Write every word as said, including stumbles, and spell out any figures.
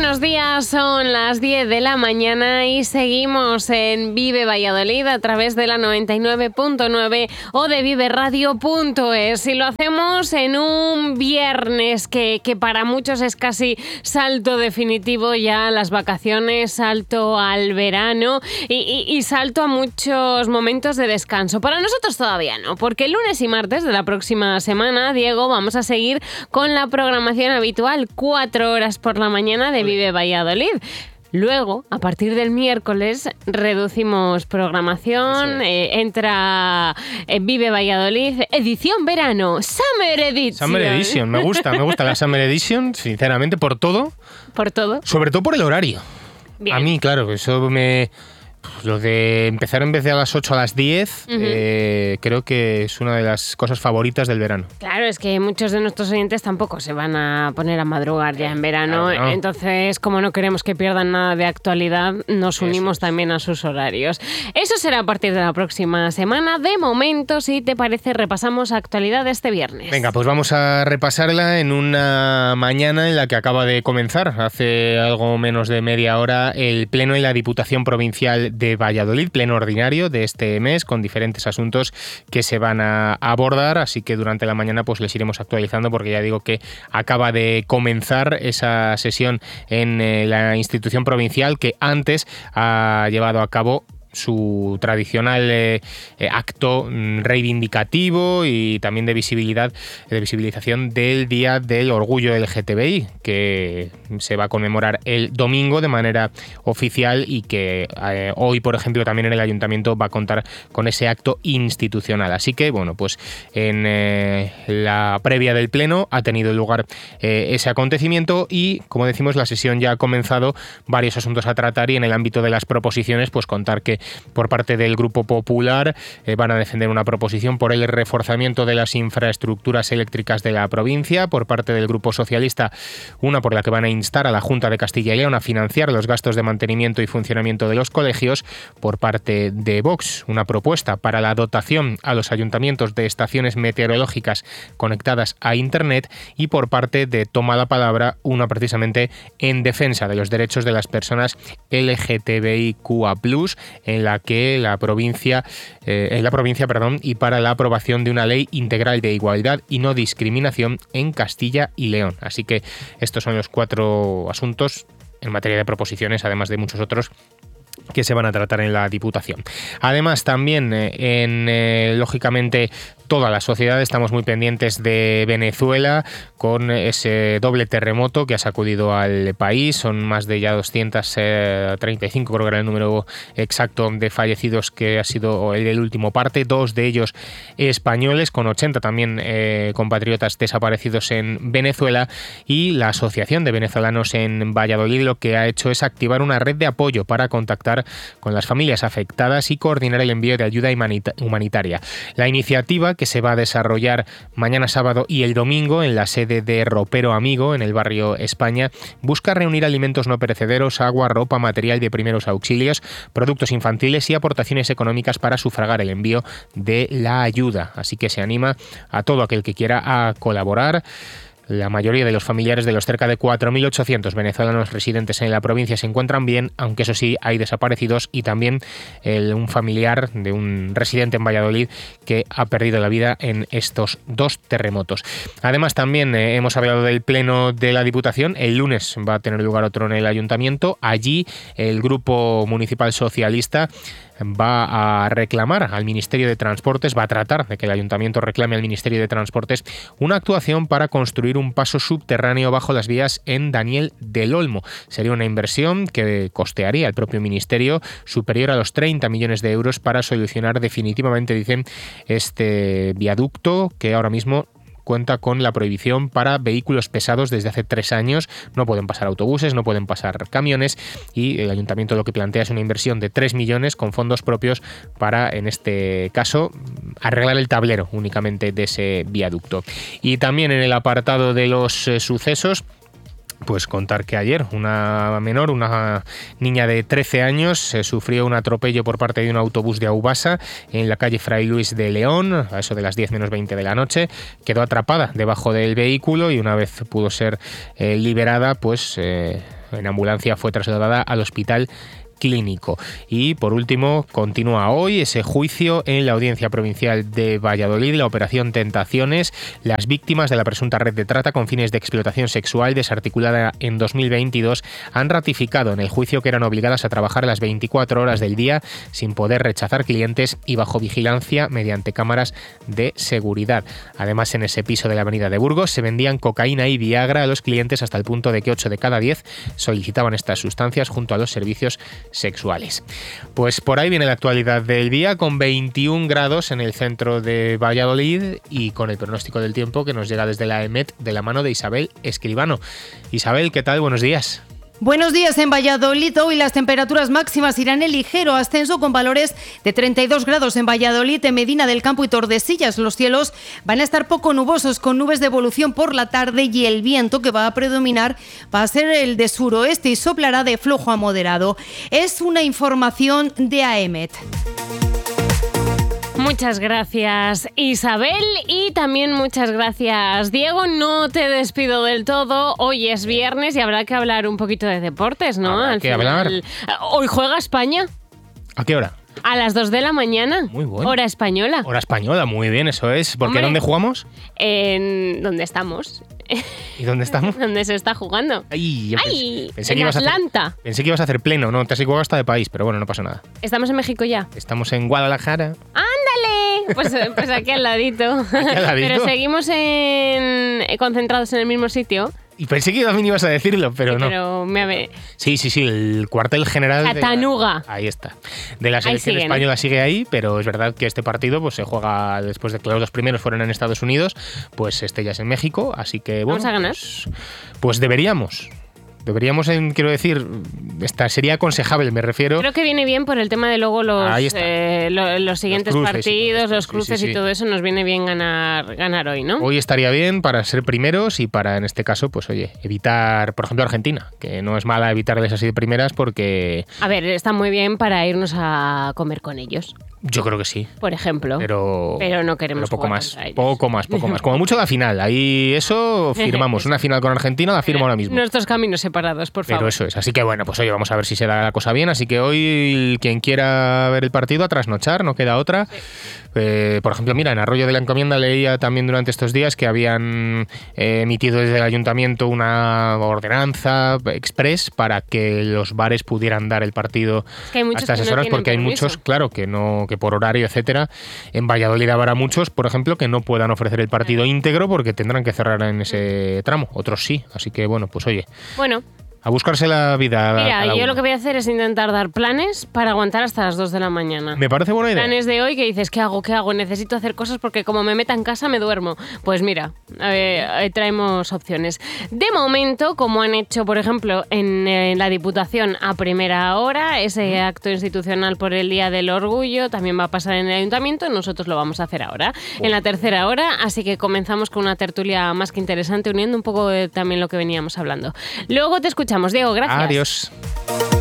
buenos días, son las diez de la mañana y seguimos en Vive Valladolid a través de la noventa y nueve punto nueve o de vive radio punto es. Y lo hacemos en un viernes que, que para muchos es casi salto definitivo ya a las vacaciones, salto al verano y, y, y salto a muchos momentos de descanso. Para nosotros todavía no, porque el lunes y martes de la próxima semana, Diego, vamos a seguir con la programación habitual, cuatro horas por la mañana de Vive Valladolid. Luego, a partir del miércoles, reducimos programación, eh, entra eh, Vive Valladolid, edición verano, Summer Edition. Summer Edition, me gusta, me gusta la Summer Edition, sinceramente, por todo. Por todo. Sobre todo por el horario. Bien. A mí, claro, eso me... Lo de empezar en vez de a las ocho a las diez, uh-huh. eh, creo que es una de las cosas favoritas del verano. Claro, es que muchos de nuestros oyentes tampoco se van a poner a madrugar ya en verano, claro, no. Entonces, como no queremos que pierdan nada de actualidad, nos unimos también a sus horarios. Eso será a partir de la próxima semana. De momento, si te parece, repasamos actualidad de este viernes. Venga, pues vamos a repasarla en una mañana en la que acaba de comenzar, hace algo menos de media hora, el Pleno en la Diputación Provincial de Valladolid, pleno ordinario de este mes, con diferentes asuntos que se van a abordar, así que durante la mañana pues les iremos actualizando, porque ya digo que acaba de comenzar esa sesión en eh, la institución provincial que antes ha llevado a cabo su tradicional eh, eh, acto reivindicativo y también de visibilidad, de visibilización del Día del Orgullo L G T B I, que se va a conmemorar el domingo de manera oficial y que eh, hoy, por ejemplo, también en el Ayuntamiento va a contar con ese acto institucional. Así que, bueno, pues en eh, la previa del Pleno ha tenido lugar eh, ese acontecimiento y, como decimos, la sesión ya ha comenzado, varios asuntos a tratar y en el ámbito de las proposiciones, pues contar que por parte del Grupo Popular eh, van a defender una proposición por el reforzamiento de las infraestructuras eléctricas de la provincia, por parte del Grupo Socialista una por la que van a instar a la Junta de Castilla y León a financiar los gastos de mantenimiento y funcionamiento de los colegios, por parte de Vox una propuesta para la dotación a los ayuntamientos de estaciones meteorológicas conectadas a Internet y por parte de Toma la Palabra una precisamente en defensa de los derechos de las personas L G T B I Q A plus, en la que la provincia, eh, en la provincia, perdón, y para la aprobación de una ley integral de igualdad y no discriminación en Castilla y León. Así que estos son los cuatro asuntos en materia de proposiciones, además de muchos otros que se van a tratar en la Diputación. Además, también eh, en eh, lógicamente toda la sociedad estamos muy pendientes de Venezuela, con ese doble terremoto que ha sacudido al país. Son más de ya doscientos treinta y cinco, creo que era el número exacto de fallecidos, que ha sido el del último parte, dos de ellos españoles, con ochenta también eh, compatriotas desaparecidos en Venezuela. Y la Asociación de Venezolanos en Valladolid lo que ha hecho es activar una red de apoyo para contactar con las familias afectadas y coordinar el envío de ayuda humanitaria. La iniciativa, que se va a desarrollar mañana sábado y el domingo en la sede de Ropero Amigo, en el barrio España, busca reunir alimentos no perecederos, agua, ropa, material de primeros auxilios, productos infantiles y aportaciones económicas para sufragar el envío de la ayuda. Así que se anima a todo aquel que quiera a colaborar. La mayoría de los familiares de los cerca de cuatro mil ochocientos venezolanos residentes en la provincia se encuentran bien, aunque eso sí, hay desaparecidos y también el, un familiar de un residente en Valladolid que ha perdido la vida en estos dos terremotos. Además, también eh, hemos hablado del Pleno de la Diputación. El lunes va a tener lugar otro en el Ayuntamiento. Allí el Grupo Municipal Socialista va a reclamar al Ministerio de Transportes, va a tratar de que el Ayuntamiento reclame al Ministerio de Transportes una actuación para construir un paso subterráneo bajo las vías en Daniel del Olmo. Sería una inversión que costearía el propio Ministerio superior a los treinta millones de euros para solucionar definitivamente, dicen, este viaducto que ahora mismo cuenta con la prohibición para vehículos pesados desde hace tres años. No pueden pasar autobuses, no pueden pasar camiones y el Ayuntamiento lo que plantea es una inversión de tres millones con fondos propios para, en este caso, arreglar el tablero únicamente de ese viaducto. Y también en el apartado de los eh, sucesos, pues contar que ayer una menor, una niña de trece años, eh, sufrió un atropello por parte de un autobús de Aubasa en la calle Fray Luis de León, a eso de las diez menos veinte de la noche. Quedó atrapada debajo del vehículo y una vez pudo ser eh, liberada, pues... Eh, En ambulancia fue trasladada al hospital clínico. Y por último, continúa hoy ese juicio en la Audiencia Provincial de Valladolid, la Operación Tentaciones. Las víctimas de la presunta red de trata con fines de explotación sexual desarticulada en dos mil veintidós han ratificado en el juicio que eran obligadas a trabajar las veinticuatro horas del día sin poder rechazar clientes y bajo vigilancia mediante cámaras de seguridad. Además, en ese piso de la Avenida de Burgos se vendían cocaína y Viagra a los clientes hasta el punto de que ocho de cada diez solicitaban estas sustancias junto a los servicios sexuales. Pues por ahí viene la actualidad del día, con veintiún grados en el centro de Valladolid y con el pronóstico del tiempo que nos llega desde la EMET de la mano de Isabel Escribano. Isabel, ¿qué tal? Buenos días. Buenos días en Valladolid. Hoy las temperaturas máximas irán en ligero ascenso con valores de treinta y dos grados en Valladolid, en Medina del Campo y Tordesillas. Los cielos van a estar poco nubosos con nubes de evolución por la tarde y el viento que va a predominar va a ser el de suroeste y soplará de flojo a moderado. Es una información de AEMET. Muchas gracias, Isabel, y también muchas gracias, Diego. No te despido del todo. Hoy es viernes y habrá que hablar un poquito de deportes, ¿no? ¿Habrá Al que final, hablar? Hoy juega España. ¿A qué hora? A las dos de la mañana. Muy bueno. Hora española. Hora española, muy bien, eso es. ¿Por qué? Hombre, ¿Dónde jugamos? En ¿dónde estamos? ¿Y dónde estamos? ¿Dónde se está jugando? Ay, yo Ay, pensé, pensé en que ibas Atlanta. A hacer, pensé que ibas a hacer pleno, no, te has equivocado hasta de país, pero bueno, no pasa nada. Estamos en México ya. Estamos en Guadalajara. ¡Ándale! Pues, pues aquí al ladito. Aquí al ladito. Pero seguimos en, concentrados en el mismo sitio. Y pensé que también ibas a decirlo, pero Sí, no. Pero me ave- Sí, sí, sí, el cuartel general. Catanuga. De la, ahí está. De la selección siguen, española sigue ahí, pero es verdad que este partido pues se juega después de que los dos primeros fueron en Estados Unidos, pues este ya es en México, así que bueno. ¿Vamos a ganar? Pues, pues deberíamos. Deberíamos, en, quiero decir, esta sería aconsejable, me refiero. Creo que viene bien por el tema de luego los, Ahí está. eh, lo- los siguientes Los cruces y todo partidos, esto. los Sí, cruces sí, sí. y todo eso. Nos viene bien ganar, ganar hoy, ¿no? Hoy estaría bien para ser primeros y para, en este caso, pues oye, evitar, por ejemplo, Argentina, que no es mala evitarles así de primeras porque A ver, está muy bien para irnos a comer con ellos, yo creo que sí. por ejemplo. Pero, Pero no queremos pero poco jugar más, contra ellos. poco más, poco más. Como mucho la final, ahí eso firmamos. Una final con Argentina la firmo ahora mismo. Nuestros caminos separados, por Pero favor. eso es. Así que bueno, pues oye, vamos a ver si se da la cosa bien. Así que hoy quien quiera ver el partido a trasnochar, no queda otra. Sí. Eh, por ejemplo, mira, en Arroyo de la Encomienda leía también durante estos días que habían eh, emitido desde el ayuntamiento una ordenanza express para que los bares pudieran dar el partido Es que hay muchos a estas que no horas, tienen porque hay permiso. muchos, claro, que no, que por horario, etcétera. En Valladolid habrá muchos, por ejemplo, que no puedan ofrecer el partido íntegro porque tendrán que cerrar en ese tramo. Otros sí. Así que bueno, pues oye. Bueno. A buscarse la vida. Mira, yo uno. lo que voy a hacer es intentar dar planes para aguantar hasta las dos de la mañana. Me parece buena idea. Planes de hoy que dices, ¿qué hago? ¿Qué hago? Necesito hacer cosas porque como me meta en casa me duermo. Pues mira, eh, traemos opciones. De momento, como han hecho, por ejemplo, en, en la Diputación a primera hora, ese acto institucional por el Día del Orgullo también va a pasar en el Ayuntamiento, nosotros lo vamos a hacer ahora, oh. en la tercera hora, así que comenzamos con una tertulia más que interesante, uniendo un poco de, también lo que veníamos hablando. Luego te escuchamos. Diego, gracias. Adiós.